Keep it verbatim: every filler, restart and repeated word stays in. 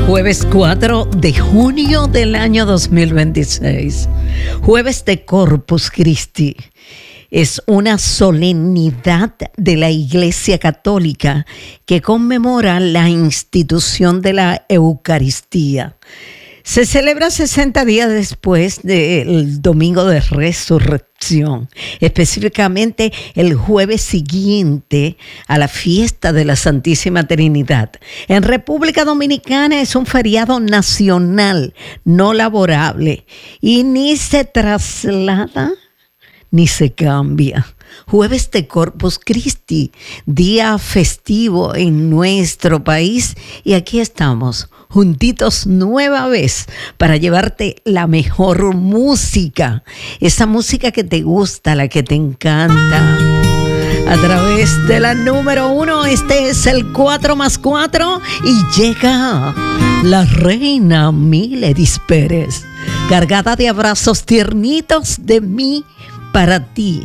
Jueves cuatro de junio del año dos mil veintiséis. Jueves de Corpus Christi. Es una solemnidad de la Iglesia Católica que conmemora la institución de la Eucaristía. Se celebra sesenta días después del Domingo de Resurrección, específicamente el jueves siguiente a la fiesta de la Santísima Trinidad. En República Dominicana es un feriado nacional no laborable y ni se traslada ni se cambia. Jueves de Corpus Christi, día festivo en nuestro país, y aquí estamos juntitos nueva vez para llevarte la mejor música, esa música que te gusta, la que te encanta, a través de la número uno. Este es el cuatro más cuatro y llega la reina Miledis Pérez, cargada de abrazos tiernitos de mí para ti.